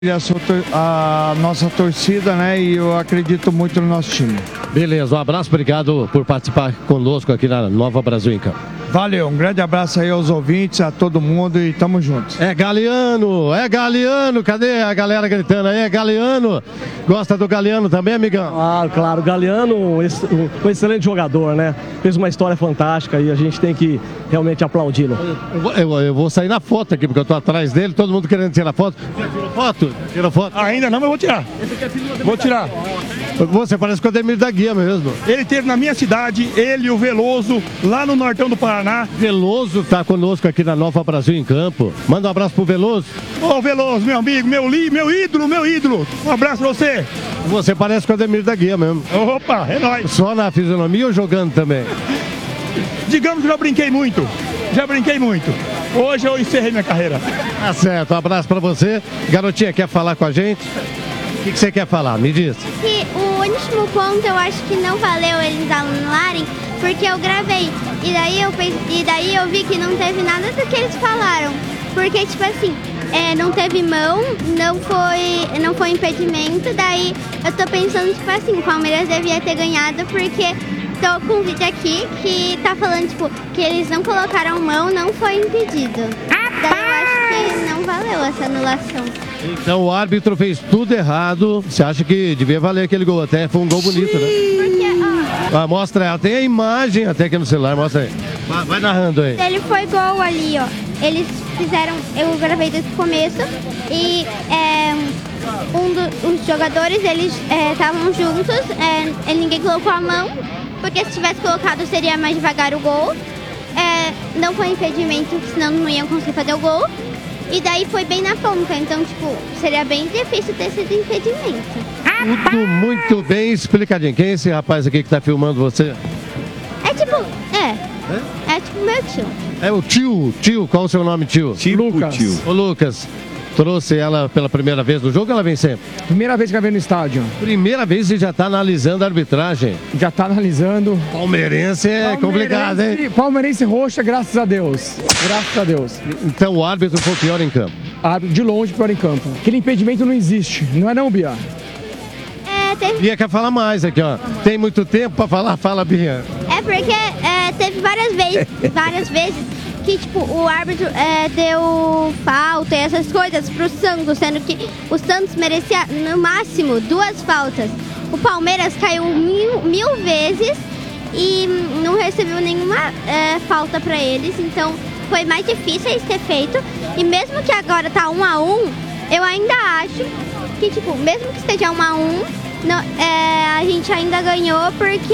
a nossa torcida, né? E eu acredito muito no nosso time. Beleza, um abraço, obrigado por participar conosco aqui na Nova Brasil em Campo. Valeu, um grande abraço aí aos ouvintes, a todo mundo e tamo juntos. É Galeano, cadê a galera gritando aí? É Galeano, gosta do Galeano também, amigão? Ah, claro, Galeano, um excelente jogador, né? Fez uma história fantástica e a gente tem que realmente aplaudi-lo. Eu vou sair na foto aqui, porque eu tô atrás dele, todo mundo querendo tirar foto. Tirou foto? Tirou foto? Ainda não, mas eu vou tirar. Vou tirar. Você parece com o Ademir da Guia mesmo. Ele esteve na minha cidade, ele e o Veloso, lá no Nortão do Paraná. Veloso tá conosco aqui na Nova Brasil em Campo. Manda um abraço pro Veloso. Ô Veloso, meu amigo, meu ídolo. Um abraço pra você. Você parece com o Ademir da Guia mesmo. Opa, é nóis. Só na fisionomia ou jogando também? Digamos que já brinquei muito. Hoje eu encerrei minha carreira. Tá certo, um abraço pra você. Garotinha, quer falar com a gente? O que você quer falar? Me diz. Que o último ponto eu acho que não valeu eles anularem, porque eu gravei. E daí eu vi que não teve nada do que eles falaram. Porque, tipo assim, não teve mão, não foi impedimento. Daí eu tô pensando, tipo assim, o Palmeiras devia ter ganhado, porque tô com um vídeo aqui que tá falando, tipo, que eles não colocaram mão, não foi impedido. Daí eu acho que não valeu essa anulação. Então o árbitro fez tudo errado. Você acha que devia valer aquele gol? Até foi um gol bonito, né? Porque, ó. Mostra ela, tem a imagem até aqui no celular, mostra aí. Vai narrando aí. Ele foi gol ali, ó. Eles fizeram, eu gravei desde o começo e os jogadores, eles estavam juntos, ninguém colocou a mão, porque se tivesse colocado seria mais devagar o gol. Não foi impedimento, senão não iam conseguir fazer o gol. E daí foi bem na ponta, então, tipo, seria bem difícil ter sido impedimento. Tudo muito bem explicadinho. Quem é esse rapaz aqui que tá filmando você? É tipo meu tio. É o tio, qual o seu nome, tio? Lucas. Ô Lucas, trouxe ela pela primeira vez no jogo ou ela vem sempre? Primeira vez que ela veio no estádio. Primeira vez e já tá analisando a arbitragem. Já tá analisando. Palmeirense é complicado, hein? Palmeirense roxa, graças a Deus. Graças a Deus. Então o árbitro foi o pior em campo. De longe, pior em campo. Aquele impedimento não existe, não é não, Bia? Bia quer falar mais aqui, ó. Tem muito tempo pra falar? Fala, Bia. É porque teve várias vezes que, tipo, o árbitro deu falta e essas coisas pro Santos, sendo que o Santos merecia, no máximo, 2 faltas. O Palmeiras caiu mil vezes e não recebeu nenhuma falta pra eles, então foi mais difícil isso ter feito. E mesmo que agora tá 1-1, eu ainda acho que, tipo, mesmo que esteja 1-1, a gente ainda ganhou porque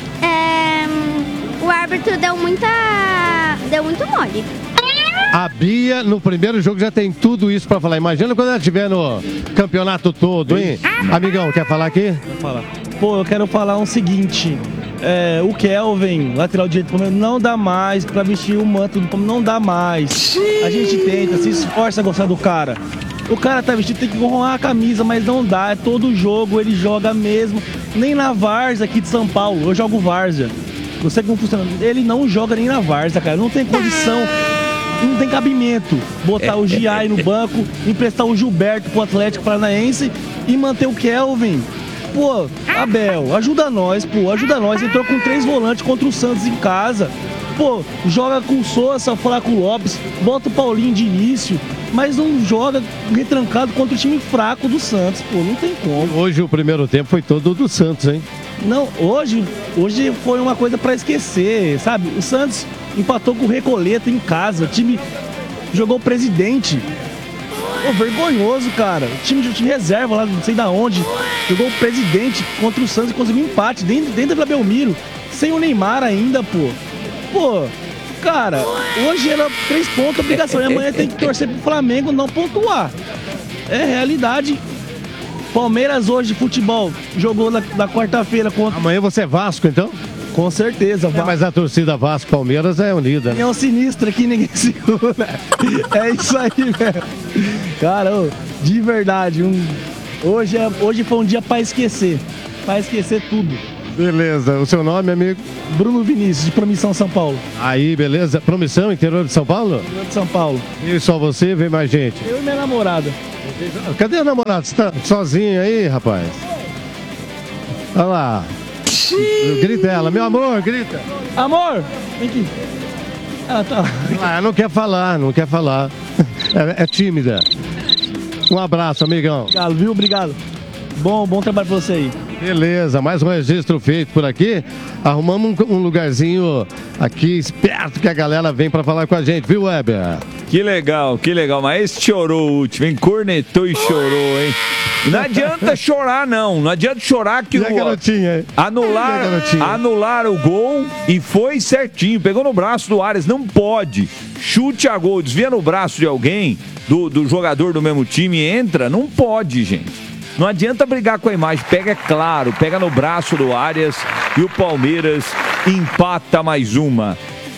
o árbitro deu muito mole. A Bia, no primeiro jogo, já tem tudo isso pra falar. Imagina quando ela estiver no campeonato todo, hein? Amigão, quer falar aqui? Vou falar. Pô, eu quero falar o seguinte. O Kelvin, lateral direito do Palmeiras, não dá mais pra vestir o manto do Palmeiras, não dá mais. A gente tenta, se esforça a gostar do cara. O cara tá vestido, tem que honrar a camisa, mas não dá. É todo jogo, ele joga mesmo. Nem na Várzea aqui de São Paulo, eu jogo Várzea. Eu sei como funciona. Ele não joga nem na Várzea, cara. Não tem condição, não tem cabimento botar o Giai no banco, emprestar o Gilberto pro Atlético Paranaense e manter o Kelvin. Pô, Abel, ajuda nós, pô, ajuda nós. Entrou com 3 volantes contra o Santos em casa. Pô, joga com o Sousa, Flaco Lopes, bota o Paulinho de início, mas não joga retrancado contra o time fraco do Santos, pô, não tem como. Hoje o primeiro tempo foi todo do Santos, hein? Não, hoje foi uma coisa pra esquecer, sabe? O Santos empatou com o Recoleta em casa, o time jogou o Presidente. Pô, vergonhoso, cara. O time reserva lá, não sei da onde, jogou o Presidente contra o Santos e conseguiu um empate dentro da Belmiro, sem o Neymar ainda, pô. Pô, cara, hoje era 3 pontos, obrigação, e amanhã tem que torcer pro Flamengo não pontuar. É realidade. Palmeiras hoje, futebol, jogou na quarta-feira contra... Amanhã você é Vasco, então? Com certeza. Mas a torcida Vasco-Palmeiras é unida. É um sinistro aqui, ninguém segura. É isso aí, velho. Cara, de verdade, hoje foi um dia pra esquecer tudo. Beleza. O seu nome, amigo? Bruno Vinícius, de Promissão, São Paulo. Aí, beleza. Promissão, interior de São Paulo? Interior de São Paulo. E só você, vem mais gente? Eu e minha namorada. Cadê o namorado? Você tá sozinho aí, rapaz? Olha lá. Grita ela, meu amor, grita. Amor, vem aqui. Ela tá... Não quer falar. É tímida. Um abraço, amigão. Obrigado, viu? Obrigado. Bom trabalho pra você aí. Beleza, mais um registro feito por aqui. Arrumamos um lugarzinho aqui esperto que a galera vem pra falar com a gente, viu, Weber? Que legal. Mas esse chorou o último, hein? Cornetou e chorou, hein? Não adianta chorar, não. Não adianta chorar que anular o gol e foi certinho. Pegou no braço do Arias, não pode. Chute a gol, desvia no braço de alguém, do jogador do mesmo time, entra, não pode, gente. Não adianta brigar com a imagem, pega no braço do Arias e o Palmeiras empata mais uma.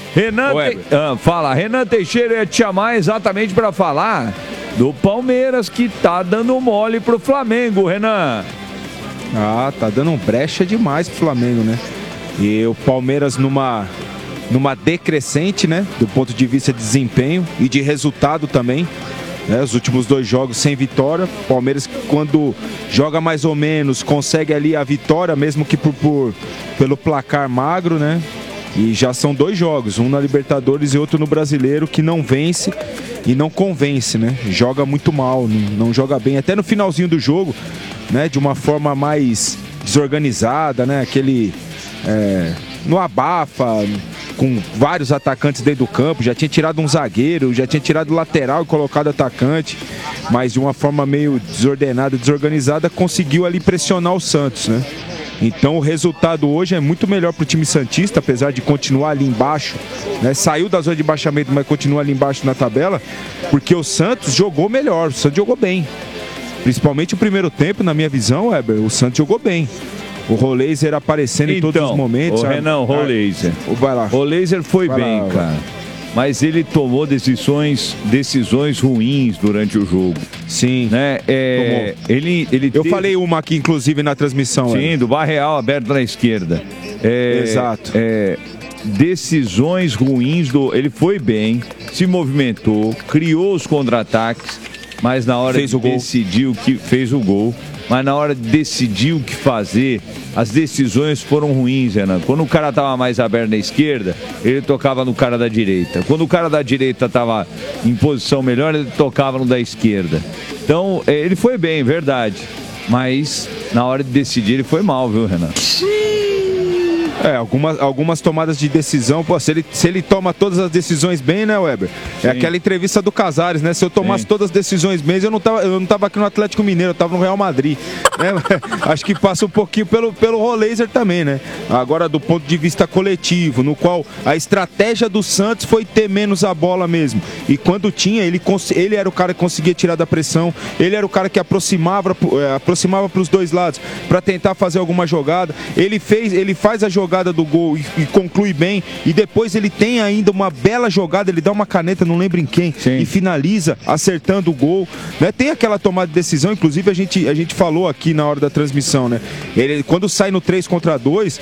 Renan Teixeira ia te chamar exatamente para falar do Palmeiras que tá dando mole pro Flamengo, Renan. Tá dando brecha demais pro Flamengo, né? E o Palmeiras numa decrescente, né? Do ponto de vista de desempenho e de resultado também. Os últimos 2 jogos sem vitória. Palmeiras, quando joga mais ou menos, consegue ali a vitória, mesmo que pelo placar magro, né? E já são 2 jogos, um na Libertadores e outro no Brasileiro, que não vence e não convence, né? Joga muito mal, não joga bem. Até no finalzinho do jogo, né? De uma forma mais desorganizada, né? No abafa, com vários atacantes dentro do campo, já tinha tirado um zagueiro, já tinha tirado o lateral e colocado atacante, mas de uma forma meio desordenada, desorganizada, conseguiu ali pressionar o Santos, né? Então o resultado hoje é muito melhor para o time santista, apesar de continuar ali embaixo, né? Saiu da zona de baixamento, mas continua ali embaixo na tabela, porque o Santos jogou melhor, o Santos jogou bem. Principalmente o primeiro tempo, na minha visão, Weber, o Santos jogou bem. O Roleiser aparecendo em todos os momentos. Renan, Roleiser. Vai lá. Roleiser foi bem, cara. Mas ele tomou decisões ruins durante o jogo. Sim. Né? Eu falei uma aqui, inclusive, na transmissão. Sim, do Barreal aberto na esquerda. Exato. Decisões ruins ele foi bem, se movimentou, criou os contra-ataques, mas na hora fez o gol. Mas na hora de decidir o que fazer, as decisões foram ruins, Renan. Quando o cara estava mais aberto na esquerda, ele tocava no cara da direita. Quando o cara da direita estava em posição melhor, ele tocava no da esquerda. Então, ele foi bem, verdade. Mas na hora de decidir, ele foi mal, viu, Renan? Algumas tomadas de decisão, se ele toma todas as decisões bem, né, Weber? Sim. É aquela entrevista do Casares, né? Se eu tomasse todas as decisões bem, eu não tava aqui no Atlético Mineiro, eu tava no Real Madrid. Né? Acho que passa um pouquinho pelo Roleiser também, né? Agora, do ponto de vista coletivo, no qual a estratégia do Santos foi ter menos a bola mesmo. E quando tinha, ele era o cara que conseguia tirar da pressão, ele era o cara que aproximava para os dois lados para tentar fazer alguma jogada. Ele faz a jogada do gol e conclui bem, e depois ele tem ainda uma bela jogada, ele dá uma caneta, não lembro em quem, sim, e finaliza acertando o gol, né? Tem aquela tomada de decisão, inclusive a gente falou aqui na hora da transmissão, né? Ele, quando sai no 3 contra 2,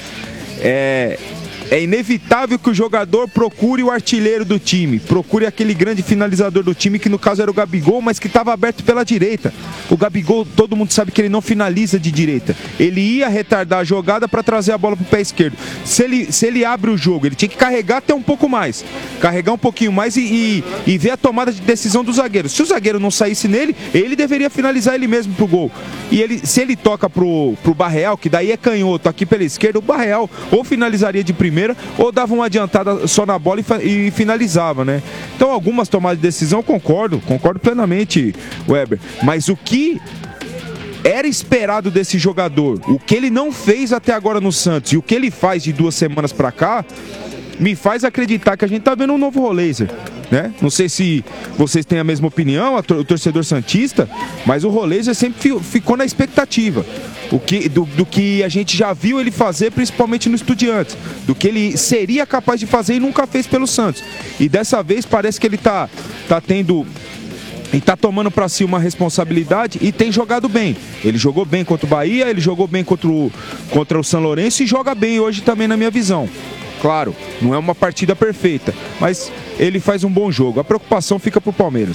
é inevitável que o jogador procure o artilheiro do time, procure aquele grande finalizador do time, que no caso era o Gabigol, mas que estava aberto pela direita. O Gabigol, todo mundo sabe que ele não finaliza de direita. Ele ia retardar a jogada para trazer a bola para o pé esquerdo. Se ele abre o jogo, ele tinha que carregar até um pouco mais. Carregar um pouquinho mais e ver a tomada de decisão do zagueiro. Se o zagueiro não saísse nele, ele deveria finalizar ele mesmo pro gol. E se ele toca pro Barreal, que daí é canhoto aqui pela esquerda, o Barreal ou finalizaria de primeira, ou dava uma adiantada só na bola e finalizava, né? Então, algumas tomadas de decisão, concordo plenamente, Weber. Mas o que era esperado desse jogador, o que ele não fez até agora no Santos e o que ele faz de 2 semanas pra cá, me faz acreditar que a gente tá vendo um novo Roleiser, né? Não sei se vocês têm a mesma opinião, o torcedor santista, mas o Roleiser sempre ficou na expectativa. Do que a gente já viu ele fazer, principalmente no Estudiantes, do que ele seria capaz de fazer e nunca fez pelo Santos. E dessa vez parece que ele tá tendo... E tá tomando para si uma responsabilidade e tem jogado bem. Ele jogou bem contra o Bahia, ele jogou bem contra o São Lourenço e joga bem hoje também, na minha visão. Claro, não é uma partida perfeita, mas ele faz um bom jogo. A preocupação fica pro Palmeiras.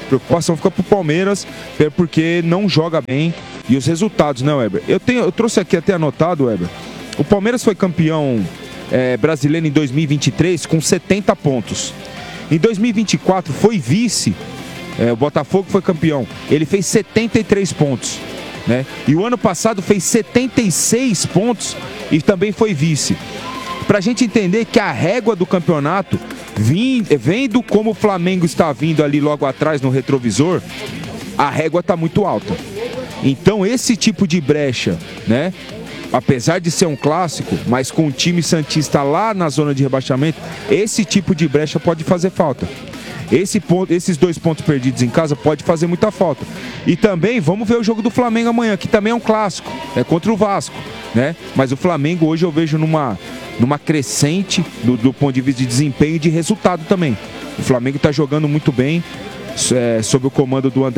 Preocupação fica pro Palmeiras, porque não joga bem. E os resultados, né, Weber? Eu trouxe aqui até anotado, Weber. O Palmeiras foi campeão brasileiro em 2023 com 70 pontos. Em 2024 foi vice. O Botafogo foi campeão. Ele fez 73 pontos. Né? E o ano passado fez 76 pontos e também foi vice. Pra gente entender que a régua do campeonato, vendo como o Flamengo está vindo ali logo atrás no retrovisor, a régua tá muito alta. Então esse tipo de brecha, né? Apesar de ser um clássico, mas com o time santista lá na zona de rebaixamento, esse tipo de brecha pode fazer falta. Esses 2 pontos perdidos em casa pode fazer muita falta. E também vamos ver o jogo do Flamengo amanhã, que também é um clássico, é contra o Vasco, né? Mas o Flamengo hoje eu vejo numa crescente do ponto de vista de desempenho e de resultado também. O Flamengo está jogando muito bem, sob o comando do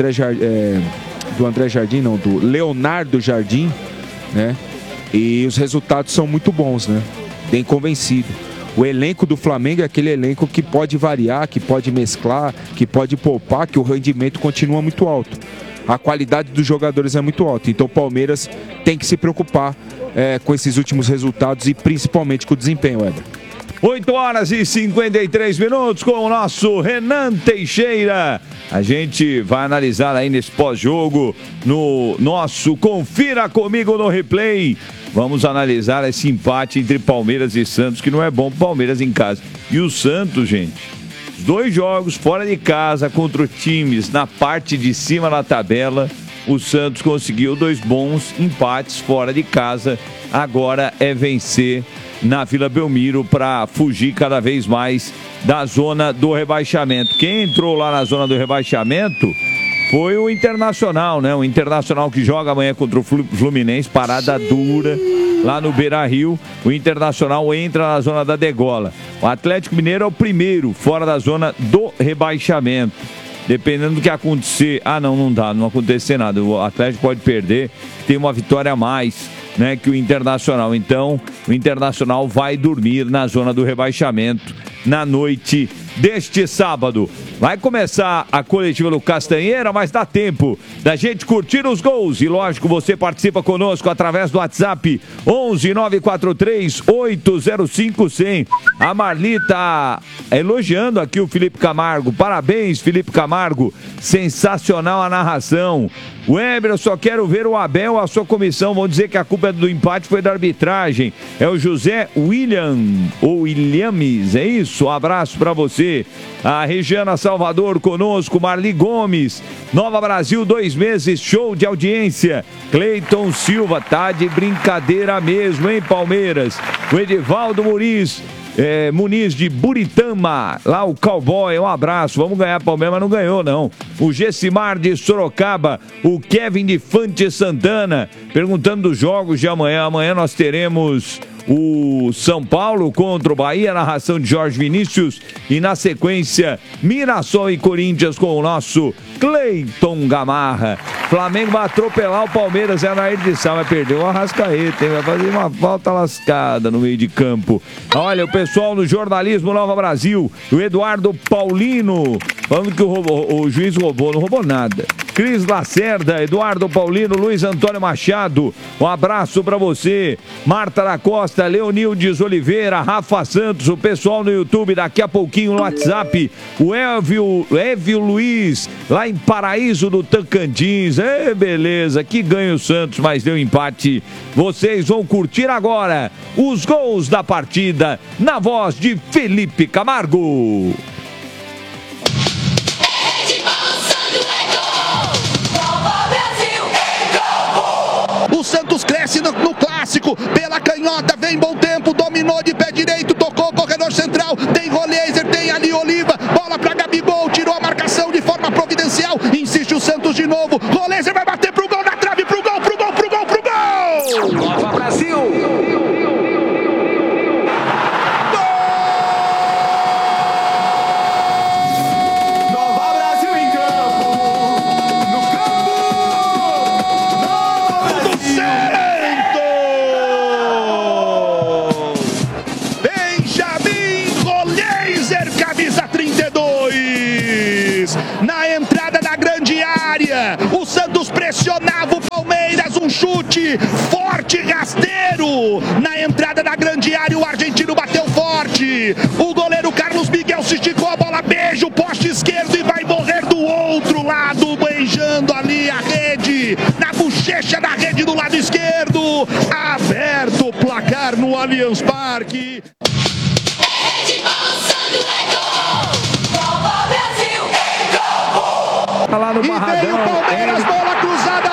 do Leonardo Jardim, né? E os resultados são muito bons, né? Bem convencido. O elenco do Flamengo é aquele elenco que pode variar, que pode mesclar, que pode poupar, que o rendimento continua muito alto. A qualidade dos jogadores é muito alta. Então o Palmeiras tem que se preocupar com esses últimos resultados e principalmente com o desempenho, Weber. 8 horas e 53 minutos com o nosso Renan Teixeira. A gente vai analisar aí nesse pós-jogo no nosso Confira Comigo no Replay. Vamos analisar esse empate entre Palmeiras e Santos, que não é bom pro Palmeiras em casa. E o Santos, gente, 2 jogos fora de casa contra times na parte de cima da tabela. O Santos conseguiu 2 bons empates fora de casa. Agora é vencer na Vila Belmiro para fugir cada vez mais da zona do rebaixamento. Quem entrou lá na zona do rebaixamento foi o Internacional, né? O Internacional que joga amanhã contra o Fluminense, parada dura lá no Beira-Rio. O Internacional entra na zona da degola. O Atlético Mineiro é o primeiro fora da zona do rebaixamento. Dependendo do que acontecer, não dá, não acontecer nada. O Atlético pode perder, tem uma vitória a mais, né, que o Internacional. Então, o Internacional vai dormir na zona do rebaixamento na noite deste sábado. Vai começar a coletiva do Castanheira, mas dá tempo da gente curtir os gols. E lógico, você participa conosco através do WhatsApp 11 943 805 100. A Marli tá elogiando aqui o Felipe Camargo. Parabéns, Felipe Camargo. Sensacional a narração. Weber, eu só quero ver o Abel, a sua comissão. Vão dizer que a culpa do empate foi da arbitragem. É o José Williams, é isso? Um abraço pra você. A Regiana Salvador conosco, Marli Gomes. Nova Brasil, 2 meses, show de audiência. Cleiton Silva, tá de brincadeira mesmo, hein, Palmeiras? O Edivaldo Muniz de Buritama, lá o cowboy, um abraço, vamos ganhar Palmeiras, mas não ganhou não. O Gessimar de Sorocaba, o Kevin de Fante Santana, perguntando dos jogos de amanhã. Amanhã nós teremos o São Paulo contra o Bahia, narração de Jorge Vinícius, e na sequência Mirassol e Corinthians com o nosso Cleiton Gamarra. Flamengo vai atropelar o Palmeiras, na edição, vai perder o Arrascaeta, hein? Vai fazer uma falta lascada no meio de campo. Olha, o pessoal no Jornalismo Nova Brasil, o Eduardo Paulino, falando que o juiz roubou, não roubou nada. Cris Lacerda, Eduardo Paulino, Luiz Antônio Machado, um abraço pra você. Marta da Costa, Leonildes Oliveira, Rafa Santos, o pessoal no YouTube, daqui a pouquinho no WhatsApp, o Évio Luiz, lá em Paraíso do Tocantins. Beleza, que ganha o Santos, mas deu empate. Vocês vão curtir agora os gols da partida na voz de Felipe Camargo. O Santos cresce no clássico, pela canhota, vem bom tempo, dominou de pé direito, tocou, corredor central, tem Roleiser, tem ali Oliva, bola pra Gabigol, tirou a marcação de forma providencial, insiste o Santos de novo, Roleiser vai bater pro gol, na trave, pro gol! Nova Brasil! Na entrada da um chute forte, rasteiro, na entrada da grande área, o argentino bateu forte, o goleiro Carlos Miguel se esticou, a bola beija o poste esquerdo e vai morrer do outro lado, beijando ali a rede, na bochecha da rede do lado esquerdo, aberto o placar no Allianz Parque. Tá lá no E Barradão. veio o Palmeiras, bola cruzada